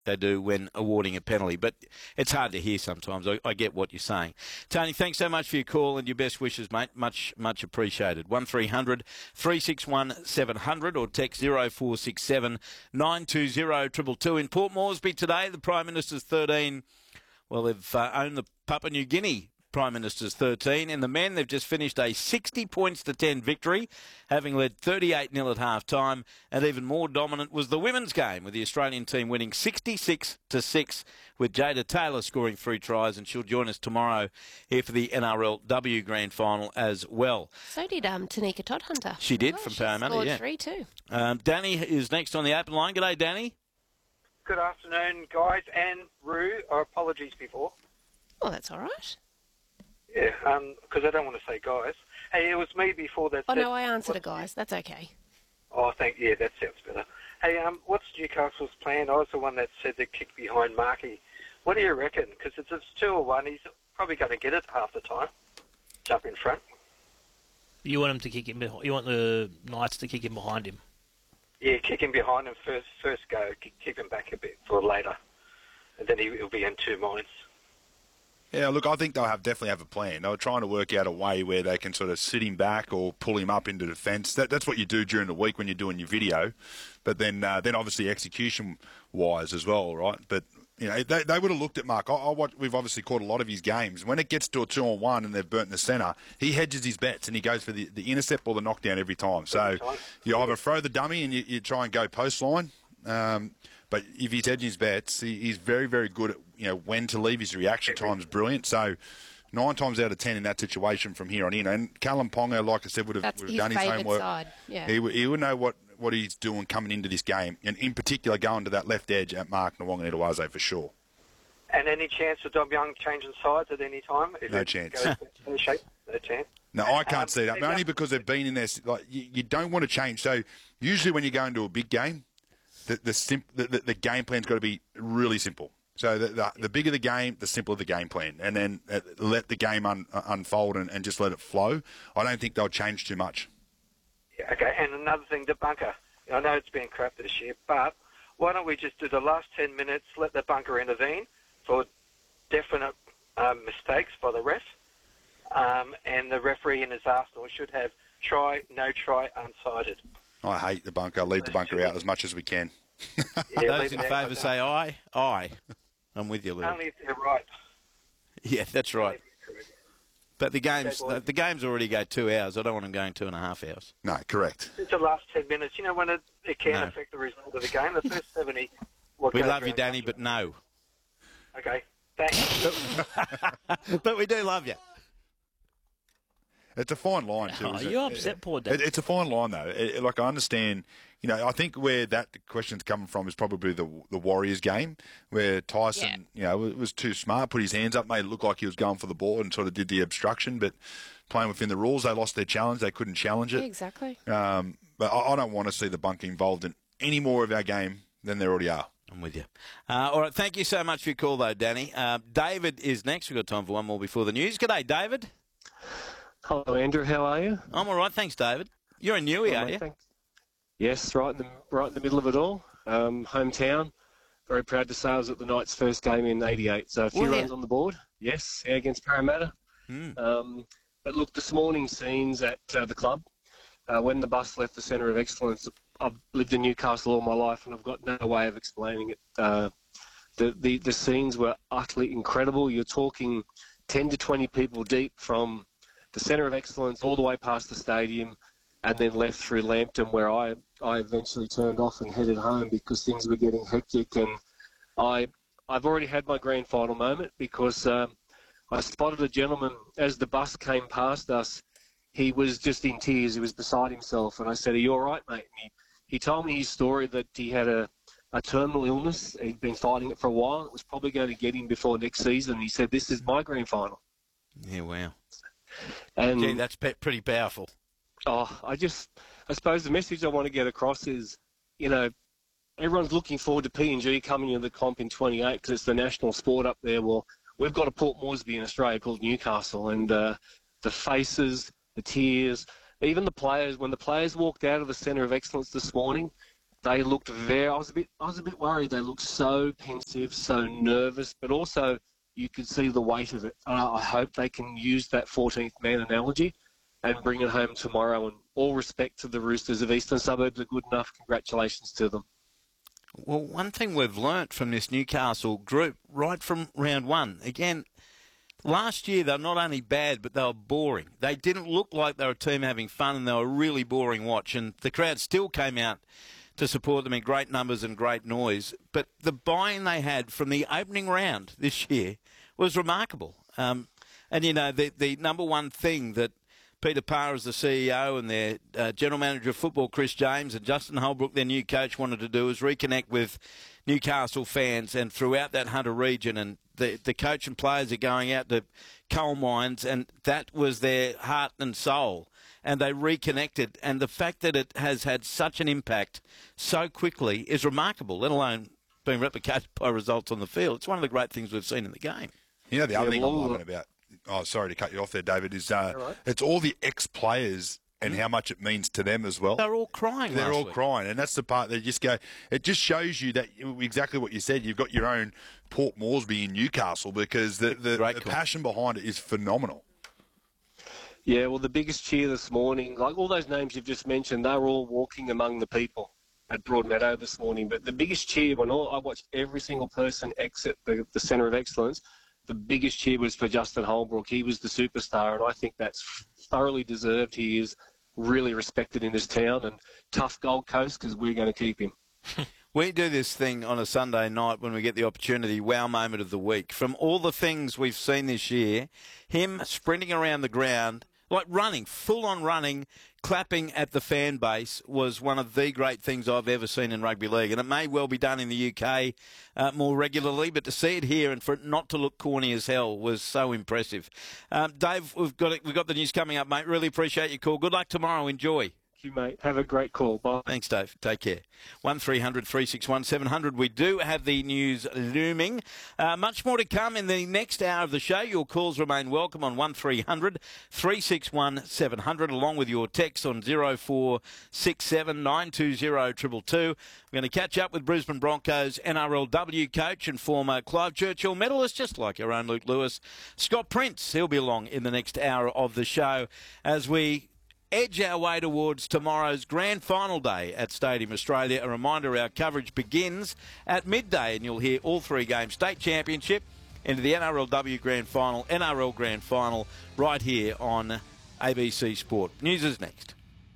they do when awarding a penalty. But it's hard to hear sometimes. I get what you're saying. Tony, thanks so much for your call and your best wishes, mate. Much appreciated. 1300 361 700 or text 0467 920 222. In Port Moresby today, the Prime Minister's 13. Well, they've owned the Papua New Guinea Prime Minister's 13. In the men, they've just finished a 60 points to 10 victory, having led 38-0 at half-time. And even more dominant was the women's game, with the Australian team winning 66-6, with Jada Taylor scoring 3 tries, and she'll join us tomorrow here for the NRLW Grand Final as well. So did Tanika Todhunter. She did from Parramatta, yeah. Scored 3 too. Danny is next on the open line. G'day, Danny. Good afternoon, guys, and Roo. Apologies before. Oh, that's all right. Yeah, because I don't want to say guys. Hey, it was me before that. Oh, no, I answered it, guys. That's okay. Oh, yeah, that sounds better. Hey, what's Newcastle's plan? I was the one that said to kick behind Markey. What do you reckon? Because it's 2-1. He's probably going to get it half the time. Jump in front. You want him to kick him behind? You want the Knights to kick him behind him? Yeah, kick him behind him first go. Keep him back a bit for later. And then he'll be in 2 minds. Yeah, look, I think they'll definitely have a plan. They were trying to work out a way where they can sort of sit him back or pull him up into defence. That's what you do during the week when you're doing your video. But then obviously execution-wise as well, right? But, you know, they would have looked at Mark. We've obviously caught a lot of his games. When it gets to a 2-on-1 and they've burnt in the centre, he hedges his bets and he goes for the intercept or the knockdown every time. So you either throw the dummy and you try and go post line. But if he's hedging his bets, he's very, very good at, you know, when to leave. His reaction time's brilliant. So 9 times out of 10 in that situation from here on in. And Callum Ponga, like I said, would have done his homework. Side. Yeah. He would know what he's doing coming into this game. And in particular, going to that left edge at Mark Nwonga-Nadoaze for sure. And any chance for Dom Young changing sides at any time? No chance. In shape? No chance. No, I can't see that. Only because they've been in there. Like, you don't want to change. So usually when you go into a big game, the game plan's got to be really simple. So the bigger the game, the simpler the game plan. And then let the game unfold and just let it flow. I don't think they'll change too much. Yeah, okay, and another thing, the bunker. I know it's been crap this year, but why don't we just do the last 10 minutes, let the bunker intervene for definite mistakes by the ref, and the referee in his arsenal should have try, no try, unsided. I hate the bunker. Leave the bunker out as much as we can. Yeah, those in favour say aye. Aye. I'm with you, Lou. Only if they're right. Yeah, that's right. But the games already go 2 hours. I don't want them going 2.5 hours. No, correct. It's the last 10 minutes. You know, when it can affect the result of the game. The first 70. We love you, Danny, but no. Okay, thanks. But we do love you. It's a fine line, too. Oh, you're upset, poor Dad. It's a fine line, though. Like, I understand, you know, I think where that question's coming from is probably the Warriors game, where Tyson, you know, was too smart, put his hands up, made it look like he was going for the ball and sort of did the obstruction, but playing within the rules, they lost their challenge. They couldn't challenge it. Yeah, exactly. But I don't want to see the bunker involved in any more of our game than there already are. I'm with you. All right, thank you so much for your call, though, Danny. David is next. We've got time for one more before the news. G'day, David. Hello, Andrew. How are you? I'm all right, thanks, David. You're in Newey, aren't you? Thanks. Yes, right in the middle of it all. Hometown. Very proud to say I was at the Knights' first game in '88. So a few runs on the board. Yes, against Parramatta. But look, this morning's scenes at the club, when the bus left the Centre of Excellence, I've lived in Newcastle all my life and I've got no way of explaining it. The scenes were utterly incredible. You're talking 10 to 20 people deep from the Centre of Excellence all the way past the stadium and then left through Lambton, where I eventually turned off and headed home because things were getting hectic. And I've already had my grand final moment because I spotted a gentleman as the bus came past us. He was just in tears. He was beside himself. And I said, "Are you all right, mate?" And he told me his story that he had a terminal illness. He'd been fighting it for a while. It was probably going to get him before next season. He said, "This is my grand final." Yeah, wow. And gee, that's pretty powerful. I suppose the message I want to get across is, you know, everyone's looking forward to PNG coming into the comp in 28 because it's the national sport up there. Well, we've got a Port Moresby in Australia called Newcastle, and the faces, the tears, even the players. When the players walked out of the Centre of Excellence this morning, They looked I was a bit worried. They looked so pensive, so nervous, but also you could see the weight of it. I hope they can use that 14th man analogy and bring it home tomorrow. And all respect to the Roosters of Eastern Suburbs are good enough. Congratulations to them. Well, one thing we've learnt from this Newcastle group right from round one, again, last year they were not only bad, but they were boring. They didn't look like they were a team having fun, and they were a really boring watch. And the crowd still came out to support them in great numbers and great noise. But the buy-in they had from the opening round this year was remarkable. And, you know, the number one thing that Peter Parr, as the CEO, and their General Manager of Football, Chris James, and Justin Holbrook, their new coach, wanted to do was reconnect with Newcastle fans and throughout that Hunter region. And the coach and players are going out to coal mines, and that was their heart and soul. And they reconnected. And the fact that it has had such an impact so quickly is remarkable, let alone being replicated by results on the field. It's one of the great things we've seen in the game. You know, the other thing I'm loving about, sorry to cut you off there, David, is it's all the ex-players and how much it means to them as well. They're all crying. They're all crying, and that's the part that just go. It just shows you that exactly what you said. You've got your own Port Moresby in Newcastle, because the passion behind it is phenomenal. Yeah, well, the biggest cheer this morning, like all those names you've just mentioned, they were all walking among the people at Broadmeadow this morning. But the biggest cheer, I watched every single person exit the Centre of Excellence, the biggest cheer was for Justin Holbrook. He was the superstar, and I think that's thoroughly deserved. He is really respected in this town, and tough Gold Coast, because we're going to keep him. We do this thing on a Sunday night when we get the opportunity, wow moment of the week. From all the things we've seen this year, him sprinting around the ground, like running, full-on running, clapping at the fan base was one of the great things I've ever seen in rugby league. And it may well be done in the UK more regularly, but to see it here and for it not to look corny as hell was so impressive. Dave, we've got the news coming up, mate. Really appreciate your call. Good luck tomorrow. Enjoy. You, mate. Have a great call. Bye. Thanks, Dave. Take care. 1300 361 700. We do have the news looming. Much more to come in the next hour of the show. Your calls remain welcome on 1300 361 700, along with your text on 0467 920 222. We're going to catch up with Brisbane Broncos NRLW coach and former Clive Churchill medalist, just like our own Luke Lewis, Scott Prince. He'll be along in the next hour of the show as we edge our way towards tomorrow's grand final day at Stadium Australia. A reminder, our coverage begins at midday, and you'll hear all three games, state championship into the NRLW grand final, NRL grand final, right here on ABC Sport. News is next.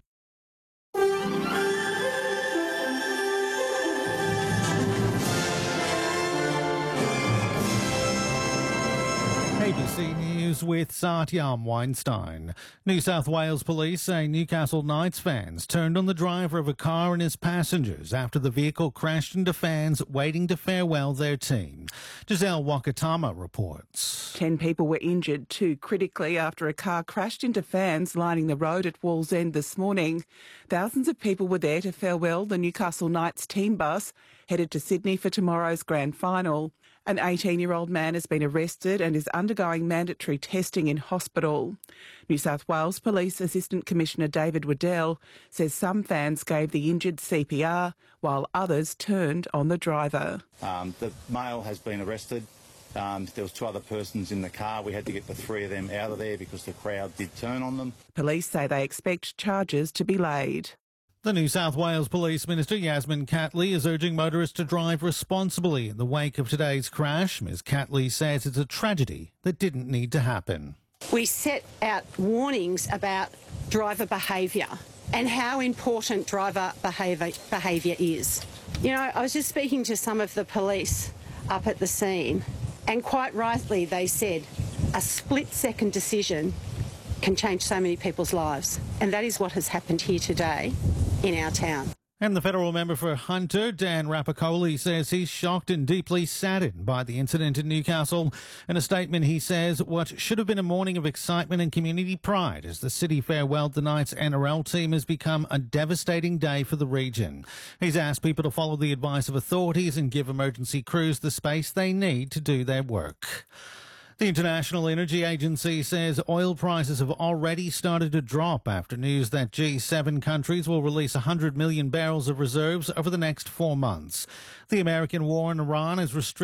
ABC News with Satyam Weinstein. New South Wales police say Newcastle Knights fans turned on the driver of a car and his passengers after the vehicle crashed into fans waiting to farewell their team. Giselle Wakatama reports. 10 people were injured, 2 critically, after a car crashed into fans lining the road at Wallsend this morning. Thousands of people were there to farewell the Newcastle Knights team bus, headed to Sydney for tomorrow's grand final. An 18-year-old man has been arrested and is undergoing mandatory testing in hospital. New South Wales Police Assistant Commissioner David Waddell says some fans gave the injured CPR while others turned on the driver. The male has been arrested. There was 2 other persons in the car. We had to get the 3 of them out of there because the crowd did turn on them. Police say they expect charges to be laid. The New South Wales Police Minister Yasmin Catley is urging motorists to drive responsibly in the wake of today's crash. Ms Catley says it's a tragedy that didn't need to happen. We set out warnings about driver behaviour and how important driver behaviour is. You know, I was just speaking to some of the police up at the scene, and quite rightly they said a split-second decision can change so many people's lives, and that is what has happened here today in our town. And the federal member for Hunter, Dan Rapopoli, says he's shocked and deeply saddened by the incident in Newcastle. In a statement, he says what should have been a morning of excitement and community pride as the city farewelled the Knights NRL team has become a devastating day for the region. He's asked people to follow the advice of authorities and give emergency crews the space they need to do their work. The International Energy Agency says oil prices have already started to drop after news that G7 countries will release 100 million barrels of reserves over the next 4 months. The American war in Iran has restricted